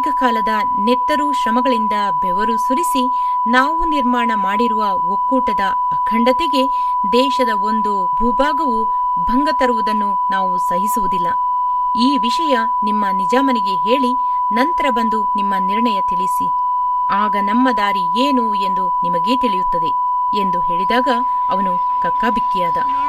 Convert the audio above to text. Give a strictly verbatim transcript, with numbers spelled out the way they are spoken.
ದೀರ್ಘಕಾಲದ ನೆತ್ತರು ಶ್ರಮಗಳಿಂದ ಬೆವರು ಸುರಿಸಿ ನಾವು ನಿರ್ಮಾಣ ಮಾಡಿರುವ ಒಕ್ಕೂಟದ ಅಖಂಡತೆಗೆ ದೇಶದ ಒಂದು ಭೂಭಾಗವು ಭಂಗ ತರುವುದನ್ನು ನಾವು ಸಹಿಸುವುದಿಲ್ಲ. ಈ ವಿಷಯ ನಿಮ್ಮ ನಿಜಾಮನಿಗೆ ಹೇಳಿ ನಂತರ ಬಂದು ನಿಮ್ಮ ನಿರ್ಣಯ ತಿಳಿಸಿ. ಆಗ ನಮ್ಮ ದಾರಿ ಏನು ಎಂದು ನಿಮಗೇ ತಿಳಿಯುತ್ತದೆ ಎಂದು ಹೇಳಿದಾಗ ಅವನು ಕಕ್ಕಾಬಿಕ್ಕಿಯಾದ.